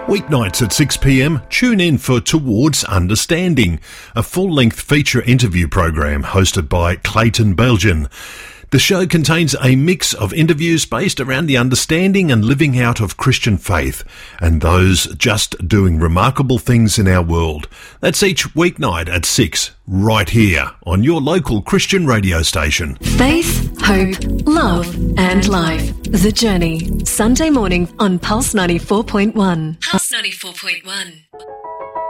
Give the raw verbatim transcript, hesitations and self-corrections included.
Weeknights at six p m, tune in for Towards Understanding, a full-length feature interview program hosted by Clayton Belgian. The show contains a mix of interviews based around the understanding and living out of Christian faith and those just doing remarkable things in our world. That's each weeknight at six, right here on your local Christian radio station. Faith, hope, love and life. The Journey. Sunday morning on Pulse ninety-four point one. Pulse ninety-four point one.